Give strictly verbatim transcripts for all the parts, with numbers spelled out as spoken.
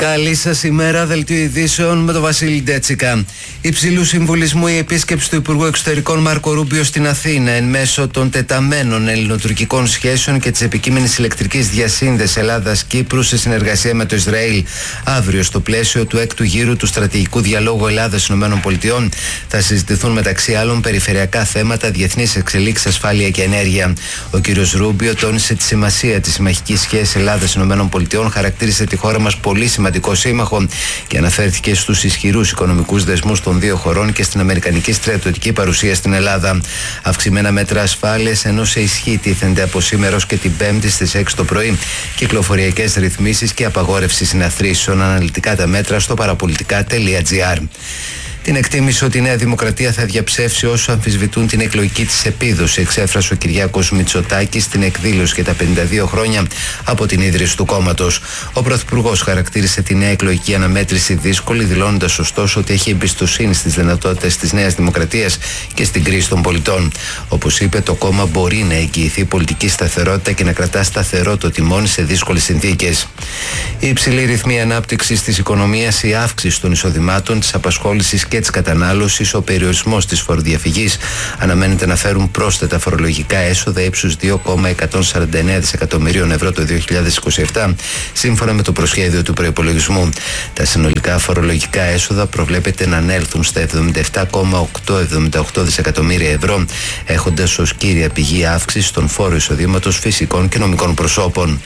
Καλή σας ημέρα, δελτίο ειδήσεων με τον Βασίλη Ντέτσικα. Υψηλού συμβουλισμού η επίσκεψη του Υπουργού Εξωτερικών Μάρκο Ρούμπιο στην Αθήνα εν μέσω των τεταμένων ελληνοτουρκικών σχέσεων και της επικείμενης ηλεκτρικής διασύνδεσης Ελλάδας-Κύπρου σε συνεργασία με το Ισραήλ. Αύριο, στο πλαίσιο του έκτου γύρου του στρατηγικού διαλόγου Ελλάδας-ΗΠΑ, θα συζητηθούν μεταξύ άλλων περιφερειακά θέματα, διεθνείς εξελίξεις, ασφάλεια και ενέργεια. Ο κ. Ρούμπιο τόνισε τη σημασία της συμμαχικής σχέσης Ελλάδας-ΗΠΑ, χαρακτήρισε τη χώρα μας πολύ σημαντικό σύμμαχο και αναφέρθηκε στους ισχυρούς οικονομικούς δεσμούς των δύο χωρών και στην αμερικανική στρατιωτική παρουσία στην Ελλάδα. Αυξημένα μέτρα ασφάλειας, ενώ σε ισχύ τίθενται από σήμερα και την Πέμπτη στις έξι το πρωί κυκλοφοριακές ρυθμίσεις και απαγόρευση συναθρήσεων. Αναλυτικά τα μέτρα στο παραπολιτικά τελεία τζι άρ. Την εκτίμηση ότι η Νέα Δημοκρατία θα διαψεύσει όσου αμφισβητούν την εκλογική της επίδοση εξέφρασε ο Κυριάκος Μητσοτάκης στην εκδήλωση για τα πενήντα δύο χρόνια από την ίδρυση του κόμματος. Ο Πρωθυπουργός χαρακτήρισε τη νέα εκλογική αναμέτρηση δύσκολη, δηλώνοντας ωστόσο ότι έχει εμπιστοσύνη στις δυνατότητες της Νέας Δημοκρατίας και στην κρίση των πολιτών. Όπως είπε, το κόμμα μπορεί να εγγυηθεί πολιτική σταθερότητα και να κρατά σταθερό το τιμόνι σε δύσκολες συνθήκες. Η υψηλή ρυθμή ανάπτυξης της οικονομίας, η αύξηση των εισοδημάτων, της απασχόλησης και της κατανάλωσης, ο περιορισμός της φοροδιαφυγής αναμένεται να φέρουν πρόσθετα φορολογικά έσοδα ύψους δύο κόμμα εκατόν σαράντα εννέα δισεκατομμυρίων ευρώ το δύο χιλιάδες είκοσι επτά, σύμφωνα με το προσχέδιο του προϋπολογισμού. Τα συνολικά φορολογικά έσοδα προβλέπεται να ανέλθουν στα εβδομήντα επτά κόμμα οκτακόσια εβδομήντα οκτώ δισεκατομμύρια ευρώ, έχοντας ως κύρια πηγή αύξηση τον φόρο εισοδήματος φυσικών και νομικών προσώπων.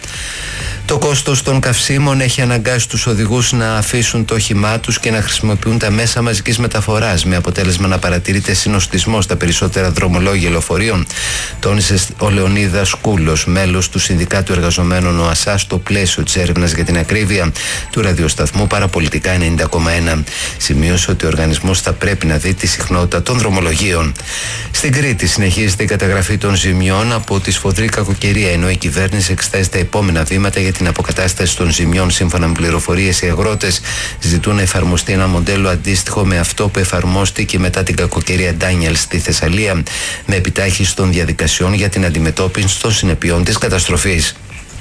Το κόστος των καυσίμων έχει αναγκάσει τους οδηγούς να αφήσουν το όχημά τους και να χρησιμοποιούν τα μέσα μαζικής μεταφοράς, με αποτέλεσμα να παρατηρείται συνοστισμό στα περισσότερα δρομολόγια λεωφορείων, τόνισε ο Λεωνίδας Κούλος, μέλος του Συνδικάτου Εργαζομένων ΟΑΣΑ, στο πλαίσιο της έρευνας για την ακρίβεια του ραδιοσταθμού Παραπολιτικά ενενήντα κόμμα ένα. Σημείωσε ότι ο οργανισμός θα πρέπει να δει τη συχνότητα των δρομολογίων. Στην Κρήτη συνεχίζεται η καταγραφή των ζημιών από τη σφοδρή κακοκαιρία, ενώ η κυβέρνηση εξετάζει τα επόμενα βήματα για την αποκατάσταση των ζημιών. Σύμφωνα με πληροφορίες, οι αγρότες ζητούν να εφαρμοστεί ένα μοντέλο αντίστοιχο με αυτό που εφαρμόστηκε μετά την κακοκαιρία Ντάνιελ στη Θεσσαλία, με επιτάχυνση των διαδικασιών για την αντιμετώπιση των συνεπειών της καταστροφής.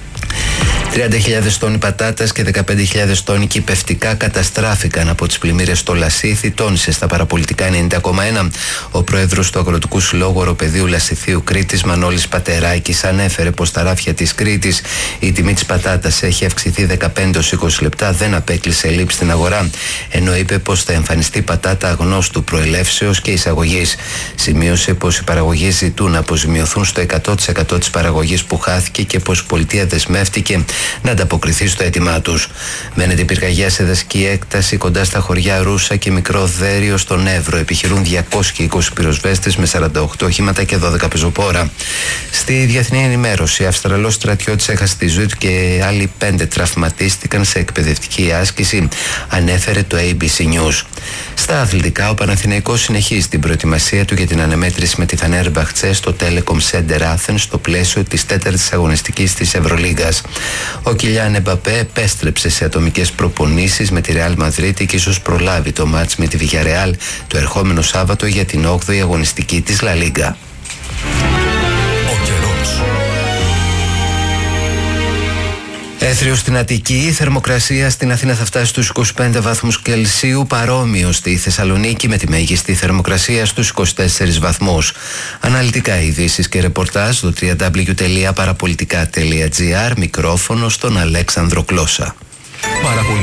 τριάντα χιλιάδες τόνοι πατάτας και δεκαπέντε χιλιάδες τόνοι κυπευτικά καταστράφηκαν από τις πλημμύρες στο Λασίθι, τόνισε στα Παραπολιτικά ενενήντα κόμμα ένα. Ο πρόεδρος του Αγροτικού Συλλόγου Οροπεδίου Λασιθίου Κρήτης, Μανώλης Πατεράκης, ανέφερε πως στα ράφια της Κρήτης η τιμή της πατάτας έχει αυξηθεί δεκαπέντε έως είκοσι λεπτά, δεν απέκλεισε λήψη στην αγορά, ενώ είπε πως θα εμφανιστεί πατάτα αγνώστου προελεύσεως και εισαγωγής. Σημείωσε πως οι παραγωγείς ζητούν να αποζημιωθούν στο εκατό τοις εκατό της παραγωγής που χάθηκε και πως η πολιτεία δεσμεύτηκε να ανταποκριθεί στο αίτημά τους. Μένεται η πυρκαγιά σε δασική έκταση κοντά στα χωριά Ρούσα και Μικρό Δέριο στον Εύρο. Επιχειρούν διακόσιοι είκοσι πυροσβέστες με σαράντα οκτώ οχήματα και δώδεκα πεζοπόρα. Στη διεθνή ενημέρωση, Αυστραλός στρατιώτης έχασε τη ζωή του και άλλοι πέντε τραυματίστηκαν σε εκπαιδευτική άσκηση, ανέφερε το έι μπι σι News. Στα αθλητικά, ο Παναθηναϊκός συνεχίζει την προετοιμασία του για την αναμέτρηση με τη Φενέρμπαχτσε στο Telecom Center Athens στο πλαίσιο της τέταρτης αγωνιστικής της Ευρωλίγκας. Ο Κιλιάν Εμπαπέ επέστρεψε σε ατομικές προπονήσεις με τη Ρεάλ Μαδρίτη και ίσως προλάβει το μάτς με τη Βιγιαρεάλ το ερχόμενο Σάββατο για την όγδοη αγωνιστική της Λα Λίγκα. Έθριο στην Αττική, η θερμοκρασία στην Αθήνα θα φτάσει στους είκοσι πέντε βαθμούς Κελσίου, παρόμοιο στη Θεσσαλονίκη με τη μέγιστη θερμοκρασία στους είκοσι τέσσερις βαθμούς. Αναλυτικά ειδήσεις και ρεπορτάζ στο double-u double-u double-u τελεία παραπολιτικά τελεία τζι άρ, μικρόφωνο στον Αλέξανδρο Κλώσσα.